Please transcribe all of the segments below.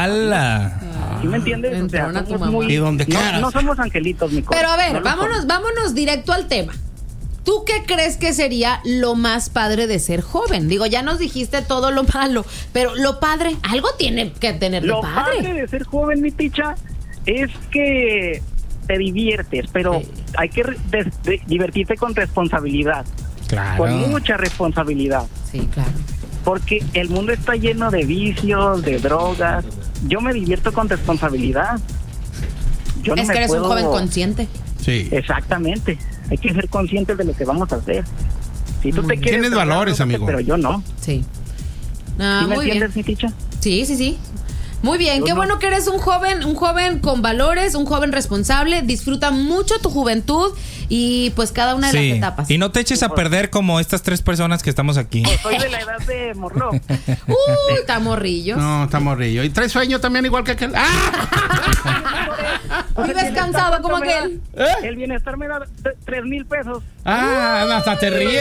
¡Hala! ¿Sí me entiendes? O sea, ¿Y dónde no somos angelitos, mi corazón. Pero a ver, vámonos directo al tema. ¿Tú qué crees que sería lo más padre de ser joven? Digo, ya nos dijiste todo lo malo, pero lo padre, algo tiene que tener de padre. Lo padre de ser joven, mi ticha, es que te diviertes, pero hay que divertirte con responsabilidad. Claro. Con mucha responsabilidad. Sí, claro. Porque el mundo está lleno de vicios, de drogas. Yo me divierto con responsabilidad. Yo no Es que eres un joven consciente. Sí. Exactamente. Hay que ser conscientes de lo que vamos a hacer. Si tú te quieres... Tienes valores, amigo. Pero yo no. Sí. ¿Sí me muy bien. entiendes, mi ticha? Sí. Muy bien, qué bueno que eres un joven con valores, un joven responsable, disfruta mucho tu juventud y pues cada una de las etapas. Y no te eches a perder como estas 3 personas que estamos aquí. Soy de la edad de Morro. Está morrillo. No, está morrillo. ¿Y traes sueño también igual que aquel? Vives cansado como aquel. El bienestar me da 3,000 pesos. Hasta te ríes,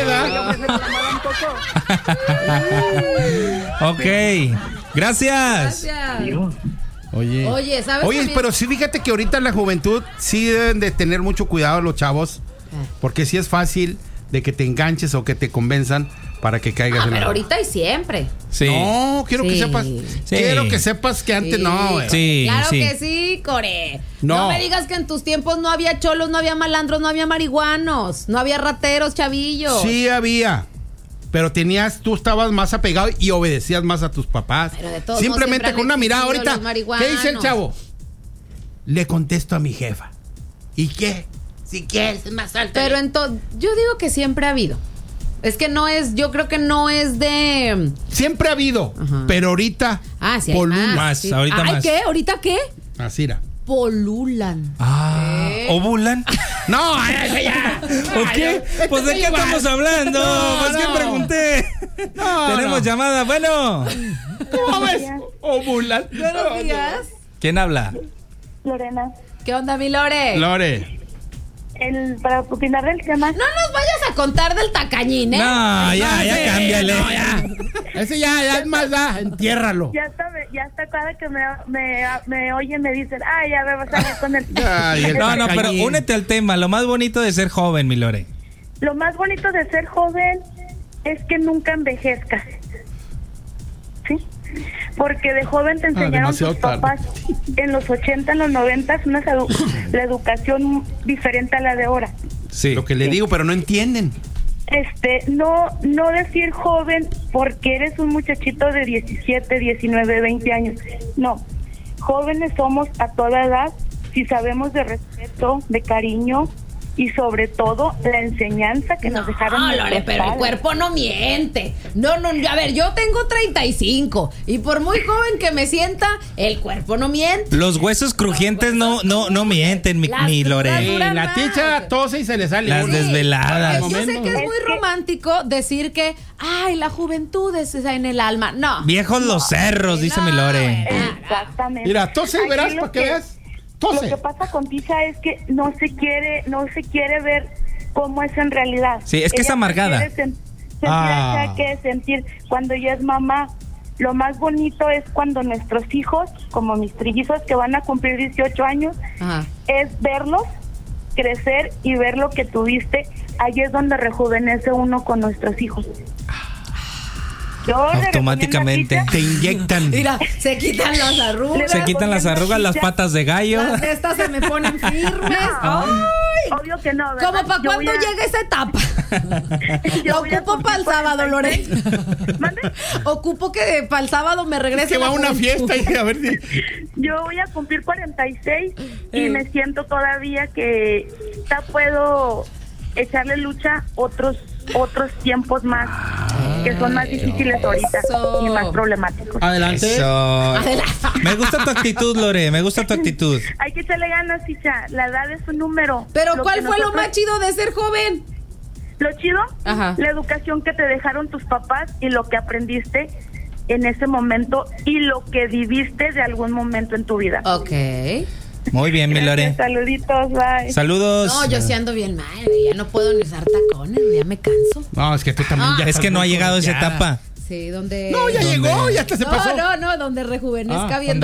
Ok, gracias. Oye, ¿sabes? Oye, pero sí, fíjate que ahorita en la juventud sí deben de tener mucho cuidado los chavos, porque sí es fácil de que te enganches o que te convenzan para que caigas en la... Pero ahorita y siempre. Sí. No, quiero que sepas. Quiero que sepas que antes no, güey. Sí, claro que sí, Core. No me digas que en tus tiempos no había cholos, no había malandros, no había marihuanos, no había rateros, chavillos. Sí había. Pero tú estabas más apegado y obedecías más a tus papás. Pero de todos simplemente con una mirada ahorita. ¿Qué dice el chavo? Le contesto a mi jefa. ¿Y qué? Si quieres, es más alto. Pero yo digo que siempre ha habido. Es que no es, yo creo que no es de... Siempre ha habido, pero ahorita sí, polulan. Más, sí. Ahorita más. ¿Qué? ¿Ahorita qué? Así era. Polulan. ¿Ovulan? No, ya. ¿O qué? Pues ¿de qué estamos hablando? Pues ¿qué pregunté? Tenemos llamada, bueno. ¿Cómo ves? Ovulan. Buenos días. ¿Quién habla? Lorena. ¿Qué onda, mi Lore? Lore. Para opinar del tema. No nos vayas a contar del tacañín, ¿eh? No, ya cámbiale. No, ya. Ese ya es más, entiérralo. Ya está cada que me oyen me dicen, ya me vas a salir con el... No, pero únete al tema. Lo más bonito de ser joven, mi Lore. Lo más bonito de ser joven es que nunca envejezcas. ¿Sí? Porque de joven te enseñaron tus papás en los 80, en los 90, la educación diferente a la de ahora. Sí. Lo que le digo, pero no entienden. No decir joven porque eres un muchachito de 17, 19, 20 años. No, jóvenes somos a toda edad si sabemos de respeto, de cariño y sobre todo la enseñanza que nos dejaron. No, Lore, pero el cuerpo no miente. No, a ver, yo tengo 35 y por muy joven que me sienta, el cuerpo no miente. Los huesos crujientes no mienten, mi Lore. La ticha tose y se le sale. Las desveladas. Yo sé que es muy romántico decir que, la juventud es en el alma. No. Viejos los cerros, dice mi Lore. Exactamente. Mira, tose y verás para que veas. Lo que pasa con Tisha es que no se quiere ver cómo es en realidad. Sí, es que es amargada. Que sentir cuando ella es mamá. Lo más bonito es cuando nuestros hijos, como mis trillizos que van a cumplir 18 años, es verlos crecer y ver lo que tuviste. Ahí es donde rejuvenece uno con nuestros hijos. Automáticamente te inyectan. Mira, se quitan las arrugas. Se quitan las arrugas, las patas de gallo. Las de estas se me ponen firmes. Ay. Obvio que no, ¿verdad? ¿Cómo para cuándo llega esa etapa? Lo ocupo para el sábado, Lorena. Ocupo que para el sábado me regrese. Que va a una fiesta y a ver si... Yo voy a cumplir 46 y me siento todavía que ya puedo echarle lucha otros tiempos más que son más difíciles ahorita y más problemáticos. Adelante. Me gusta tu actitud, Lore, me gusta tu actitud. Hay que echarle ganas, Tisha. La edad es un número. Pero ¿cuál fue lo más chido de ser joven? Lo chido, la educación que te dejaron tus papás y lo que aprendiste en ese momento y lo que viviste de algún momento en tu vida. Ok. Muy bien, mi Lore. Saluditos, bye. Saludos. No, yo sí ando bien mal, ya no puedo ni usar tacones, ya me canso. No, es que tú también ya es que no ha llegado esa etapa. Sí, donde... No, ya llegó, ya hasta se pasó. No, donde rejuvenezca bien.